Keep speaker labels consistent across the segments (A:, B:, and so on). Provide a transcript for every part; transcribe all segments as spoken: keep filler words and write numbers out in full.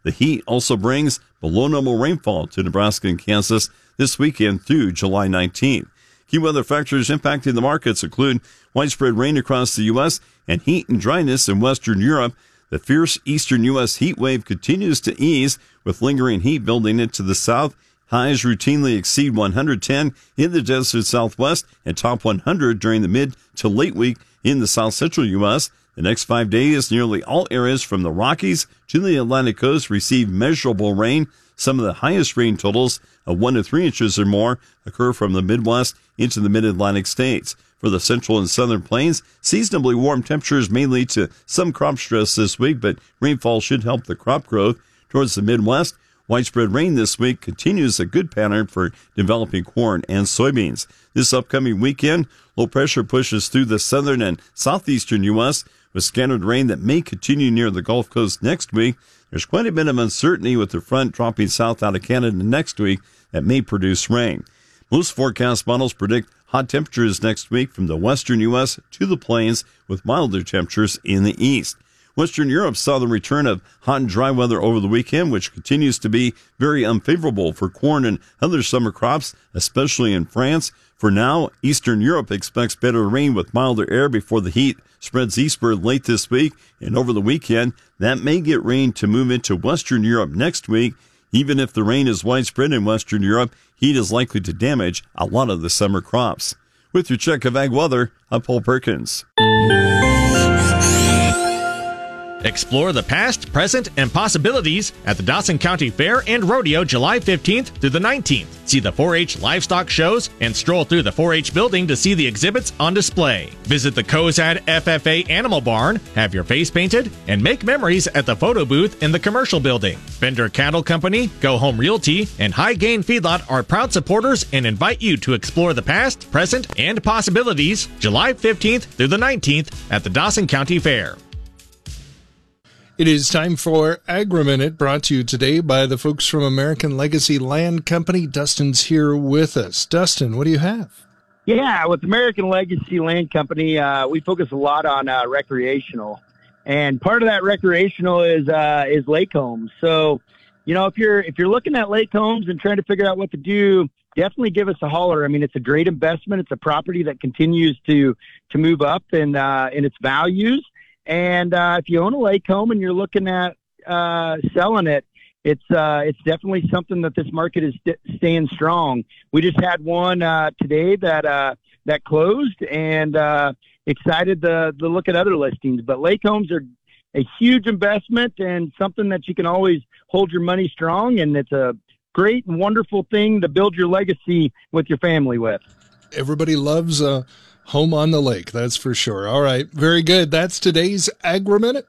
A: The heat also brings below normal rainfall to Nebraska and Kansas this weekend through July nineteenth. Key weather factors impacting the markets include widespread rain across the U S and heat and dryness in Western Europe. The fierce eastern U S heat wave continues to ease, with lingering heat building into the south. Highs routinely exceed one hundred ten in the desert southwest and top one hundred during the mid to late week in the south central U S. The next five days, nearly all areas from the Rockies to the Atlantic coast receive measurable rain. Some of the highest rain totals of one to three inches or more occur from the Midwest into the mid-Atlantic states. For the central and southern plains, seasonably warm temperatures may lead to some crop stress this week, but rainfall should help the crop growth. Towards the Midwest, widespread rain this week continues a good pattern for developing corn and soybeans. This upcoming weekend, low pressure pushes through the southern and southeastern U S with scattered rain that may continue near the Gulf Coast next week. There's quite a bit of uncertainty with the front dropping south out of Canada next week that may produce rain. Most forecast models predict hot temperatures next week from the western U S to the plains, with milder temperatures in the east. Western Europe saw the return of hot and dry weather over the weekend, which continues to be very unfavorable for corn and other summer crops, especially in France. For now, Eastern Europe expects better rain with milder air before the heat spreads eastward late this week and over the weekend. That may get rain to move into Western Europe next week. Even if the rain is widespread in Western Europe, heat is likely to damage a lot of the summer crops. With your check of ag weather, I'm Paul Perkins.
B: Explore the past, present, and possibilities at the Dawson County Fair and Rodeo July fifteenth through the nineteenth. See the four H livestock shows and stroll through the four H building to see the exhibits on display. Visit the Cozad F F A Animal Barn, have your face painted, and make memories at the photo booth in the commercial building. Bender Cattle Company, Go Home Realty, and High Gain Feedlot are proud supporters and invite you to explore the past, present, and possibilities July fifteenth through the nineteenth at the Dawson County Fair.
C: It is time for Agri-Minute, brought to you today by the folks from American Legacy Land Company. Dustin's here with us. Dustin, what do you have?
D: Yeah, with American Legacy Land Company, uh, we focus a lot on uh, recreational. And part of that recreational is uh, is lake homes. So, you know, if you're if you're looking at lake homes and trying to figure out what to do, definitely give us a holler. I mean, it's a great investment. It's a property that continues to to move up in, uh, in its values. And uh, if you own a lake home and you're looking at uh, selling it, it's uh, it's definitely something that this market is st- staying strong. We just had one uh, today that uh, that closed, and uh, excited to, to look at other listings. But lake homes are a huge investment and something that you can always hold your money strong, and it's a great and wonderful thing to build your legacy with your family with.
C: Everybody loves a home on the lake, that's for sure. All right, very good. That's today's Agri-Minute.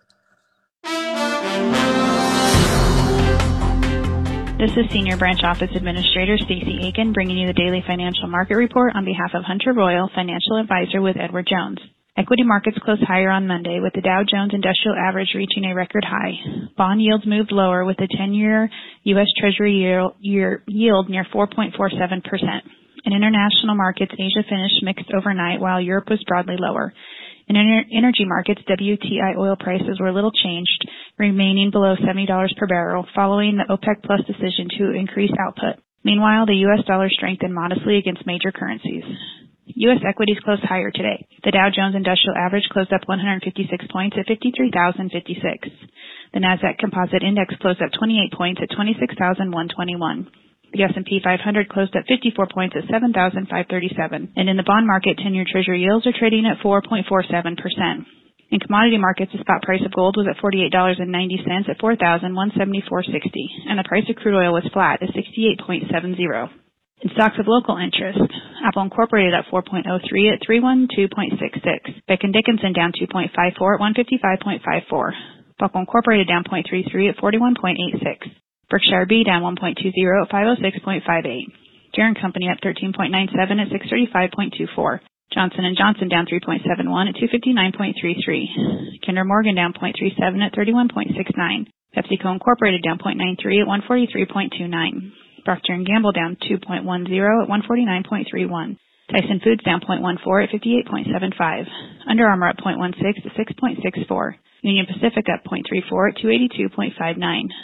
E: This is Senior Branch Office Administrator Stacey Aiken bringing you the daily financial market report on behalf of Hunter Royal, financial advisor with Edward Jones. Equity markets closed higher on Monday, with the Dow Jones Industrial Average reaching a record high. Bond yields moved lower, with the ten-year U S Treasury yield near four point four seven percent. In international markets, Asia finished mixed overnight, while Europe was broadly lower. In ener- energy markets, W T I oil prices were little changed, remaining below seventy dollars per barrel, following the OPEC Plus decision to increase output. Meanwhile, the U S dollar strengthened modestly against major currencies. U S equities closed higher today. The Dow Jones Industrial Average closed up one hundred fifty-six points at fifty-three thousand fifty-six. The Nasdaq Composite Index closed up twenty-eight points at twenty-six thousand one hundred twenty-one. The S and P five hundred closed at fifty-four points at seven thousand five hundred thirty-seven. And in the bond market, ten-year Treasury yields are trading at four point four seven percent. In commodity markets, the spot price of gold was at forty-eight dollars and ninety cents at four thousand one hundred seventy-four dollars and sixty cents, and the price of crude oil was flat at sixty-eight point seven zero. In stocks of local interest, Apple Incorporated up four point oh three at three hundred twelve point six six. Becton Dickinson down two point five four at one hundred fifty-five point five four. Buckle Incorporated down zero point three three at forty-one point eight six. Berkshire B down one point two zero at five oh six point five eight. Deere and Company up thirteen point nine seven at six thirty-five point two four. Johnson and Johnson down three point seven one at two fifty-nine point three three. Kinder Morgan down zero point three seven at thirty-one point six nine. PepsiCo Incorporated down zero point nine three at one forty-three point two nine. Procter and Gamble down two point one zero at one forty-nine point three one. Tyson Foods down zero point one four at fifty-eight point seven five. Under Armour up zero point one six at six point six four. Union Pacific up zero point three four at two eighty-two point five nine.